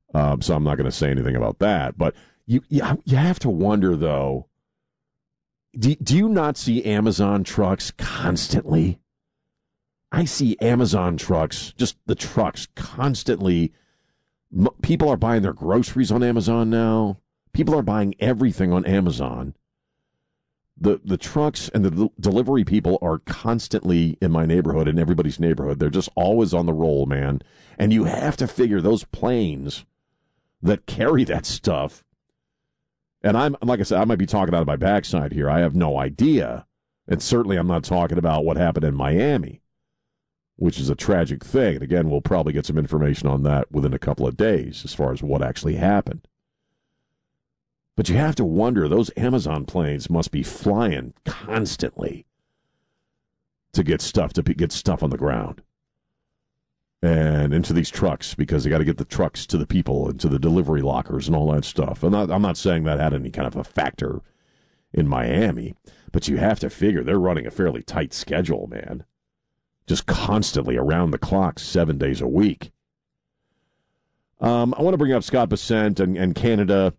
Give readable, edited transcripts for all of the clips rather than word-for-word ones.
So I'm not going to say anything about that. But you have to wonder, though, do you not see Amazon trucks constantly? I see Amazon trucks, just the trucks constantly. People are buying their groceries on Amazon now. People are buying everything on Amazon. The trucks and the delivery people are constantly in my neighborhood, in everybody's neighborhood. They're just always on the roll, man. And you have to figure those planes that carry that stuff. And like I said, I might be talking out of my backside here. I have no idea. And certainly I'm not talking about what happened in Miami, which is a tragic thing. And again, we'll probably get some information on that within a couple of days as far as what actually happened. But you have to wonder, those Amazon planes must be flying constantly to get stuff on the ground and into these trucks, because they got to get the trucks to the people and to the delivery lockers and all that stuff. I'm not saying that had any kind of a factor in Miami, but you have to figure they're running a fairly tight schedule, man. Just constantly around the clock, 7 days a week. I want to bring up Scott Bessent and Canada.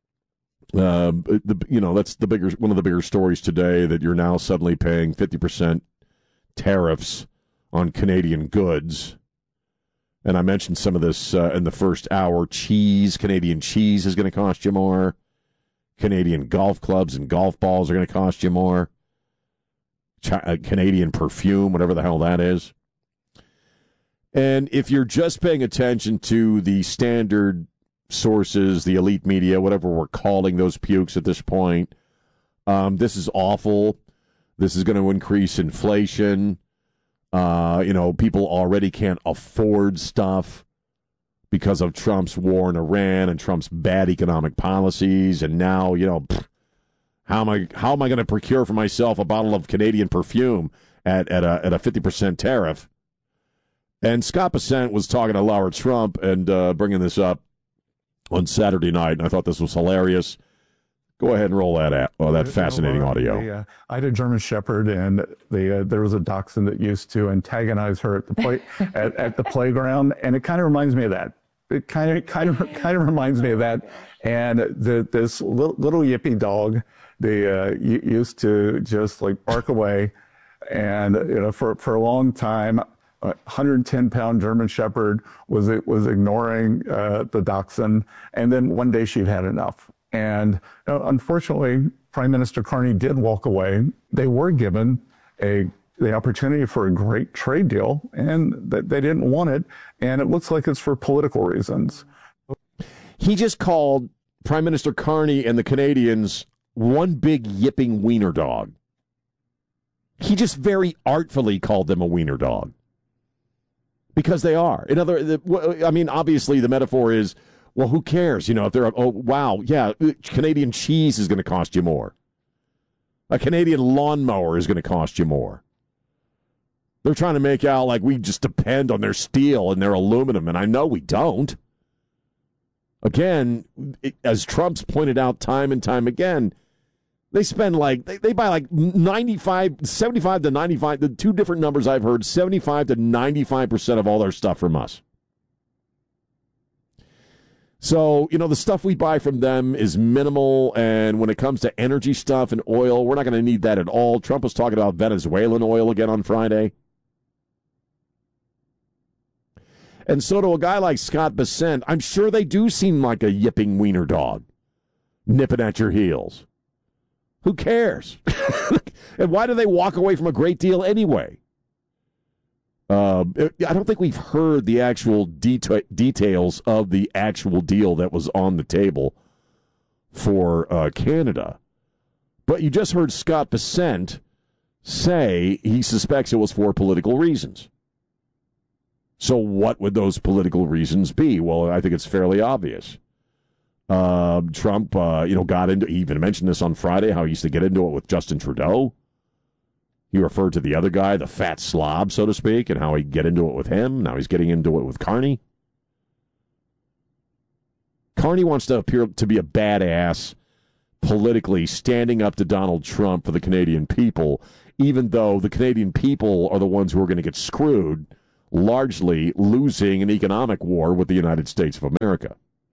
That's one of the bigger stories today, that you're now suddenly paying 50% tariffs on Canadian goods. And I mentioned some of this in the first hour. Canadian cheese is going to cost you more. Canadian golf clubs and golf balls are going to cost you more. Canadian perfume, whatever the hell that is. And if you're just paying attention to the standard sources, the elite media, whatever we're calling those pukes at this point, this is awful. This is going to increase inflation. People already can't afford stuff because of Trump's war in Iran and Trump's bad economic policies. And now, how am I going to procure for myself a bottle of Canadian perfume at a 50% tariff? And Scott Bessent was talking to Laura Trump and bringing this up on Saturday night, and I thought this was hilarious. Go ahead and roll that fascinating audio. I had a German Shepherd, and there was a dachshund that used to antagonize her at the at the playground, and it kind of reminds me of that. It kind of reminds me of that. And this little yippy dog, they used to just like bark away, and for a long time. 110-pound German Shepherd was ignoring the dachshund, and then one day she'd had enough. And unfortunately, Prime Minister Carney did walk away. They were given the opportunity for a great trade deal, and they didn't want it. And it looks like it's for political reasons. He just called Prime Minister Carney and the Canadians one big yipping wiener dog. He just very artfully called them a wiener dog. Because they are. Obviously the metaphor is, well, who cares? If they're, Canadian cheese is going to cost you more. A Canadian lawnmower is going to cost you more. They're trying to make out like we just depend on their steel and their aluminum, and I know we don't. Again, as Trump's pointed out time and time again, they spend they buy 75 to 95, the two different numbers I've heard, 75 to 95% of all their stuff from us. So, the stuff we buy from them is minimal, and when it comes to energy stuff and oil, we're not going to need that at all. Trump was talking about Venezuelan oil again on Friday. And so to a guy like Scott Bessent, I'm sure they do seem like a yipping wiener dog, nipping at your heels. Who cares? And why do they walk away from a great deal anyway? I don't think we've heard the actual details of the actual deal that was on the table for Canada. But you just heard Scott Bessent say he suspects it was for political reasons. So what would those political reasons be? Well, I think it's fairly obvious. Trump, got into, he even mentioned this on Friday, how he used to get into it with Justin Trudeau. He referred to the other guy, the fat slob, so to speak, and how he'd get into it with him. Now he's getting into it with Carney. Carney wants to appear to be a badass politically, standing up to Donald Trump for the Canadian people, even though the Canadian people are the ones who are going to get screwed, largely losing an economic war with the United States of America.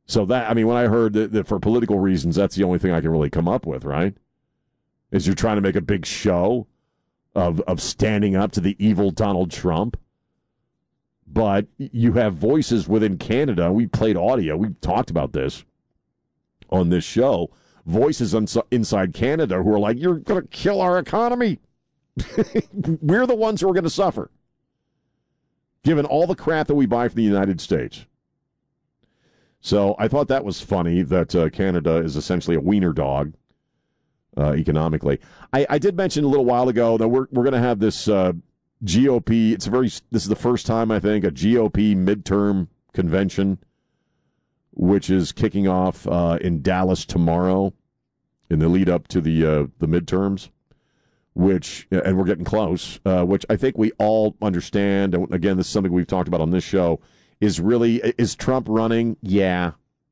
So that, I mean, when I heard that for political reasons, that's the only thing I can really come up with, right? Is you're trying to make a big show of standing up to the evil Donald Trump. But you have voices within Canada. We played audio. We talked about this on this show. Voices inside Canada who are like, you're going to kill our economy. We're the ones who are going to suffer, given all the crap that we buy from the United States. So I thought that was funny that Canada is essentially a wiener dog economically. I did mention a little while ago that we're going to have this GOP. This is the first time, I think, a GOP midterm convention, which is kicking off in Dallas tomorrow in the lead up to the midterms, and we're getting close, which I think we all understand. And again, this is something we've talked about on this show. Is Trump running? Yeah.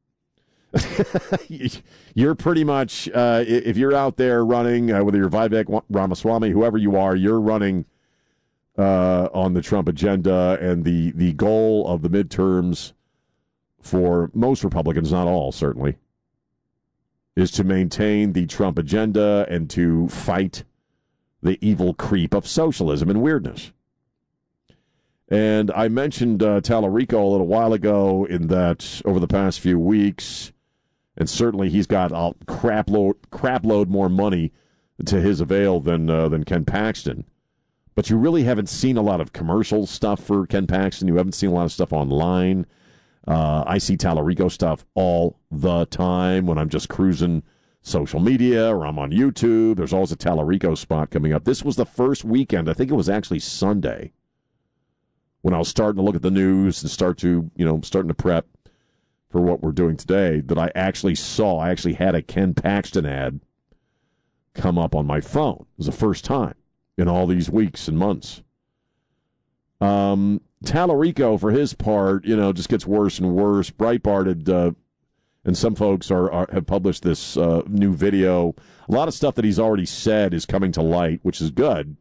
You're pretty much, if you're out there running, whether you're Vivek Ramaswamy, whoever you are, you're running on the Trump agenda, and the goal of the midterms for most Republicans, not all certainly, is to maintain the Trump agenda and to fight the evil creep of socialism and weirdness. And I mentioned Tallarico a little while ago in that over the past few weeks, and certainly he's got a crap load more money to his avail than Ken Paxton. But you really haven't seen a lot of commercial stuff for Ken Paxton. You haven't seen a lot of stuff online. I see Tallarico stuff all the time when I'm just cruising social media or I'm on YouTube. There's always a Tallarico spot coming up. This was the first weekend, I think it was actually Sunday, when I was starting to look at the news and starting to prep for what we're doing today, that I actually had a Ken Paxton ad come up on my phone. It was the first time in all these weeks and months. Tallarico, for his part, just gets worse and worse. Breitbart and some folks have published this new video. A lot of stuff that he's already said is coming to light, which is good.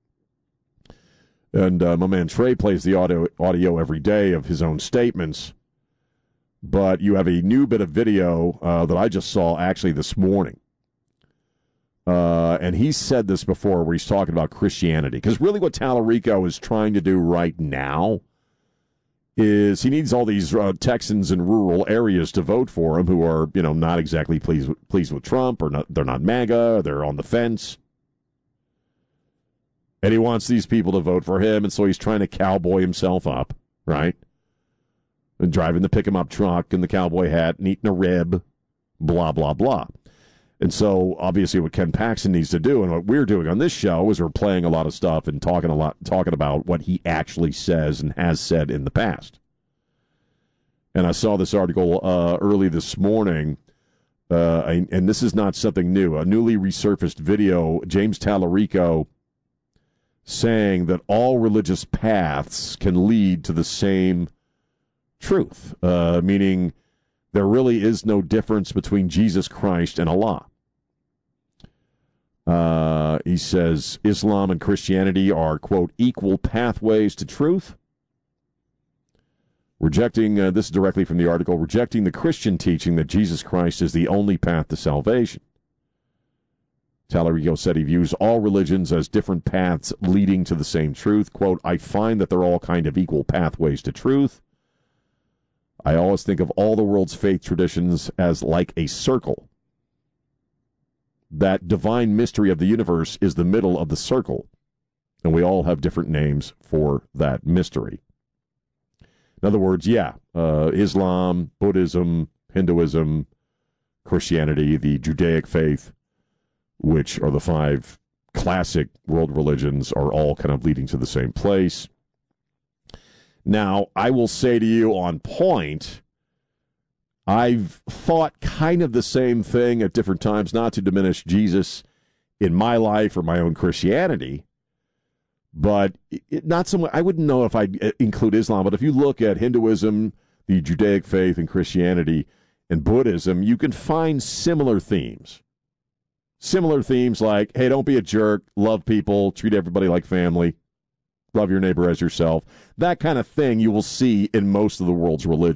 And my man Trey plays the audio every day of his own statements. But you have a new bit of video that I just saw actually this morning. And he said this before where he's talking about Christianity. Because really what Tallarico is trying to do right now is he needs all these Texans in rural areas to vote for him who are, not exactly pleased with Trump, or they're not MAGA, they're on the fence. And he wants these people to vote for him, and so he's trying to cowboy himself up, right? And driving the pick-him-up truck and the cowboy hat and eating a rib, blah, blah, blah. And so, obviously, what Ken Paxton needs to do, and what we're doing on this show, is we're playing a lot of stuff and talking about what he actually says and has said in the past. And I saw this article early this morning, and this is not something new. A newly resurfaced video, James Tallarico saying that all religious paths can lead to the same truth, meaning there really is no difference between Jesus Christ and Allah. He says Islam and Christianity are, quote, equal pathways to truth. Rejecting, this is directly from the article, rejecting the Christian teaching that Jesus Christ is the only path to salvation. Tallarico said he views all religions as different paths leading to the same truth. Quote, I find that they're all kind of equal pathways to truth. I always think of all the world's faith traditions as like a circle. That divine mystery of the universe is the middle of the circle, and we all have different names for that mystery. In other words, Islam, Buddhism, Hinduism, Christianity, the Judaic faith, which are the 5 classic world religions, are all kind of leading to the same place. Now, I will say to you on point, I've thought kind of the same thing at different times, not to diminish Jesus in my life or my own Christianity, but not so much. I wouldn't know if I'd include Islam, but if you look at Hinduism, the Judaic faith, and Christianity, and Buddhism, you can find similar themes. Similar themes like, hey, don't be a jerk, love people, treat everybody like family, love your neighbor as yourself. That kind of thing you will see in most of the world's religions.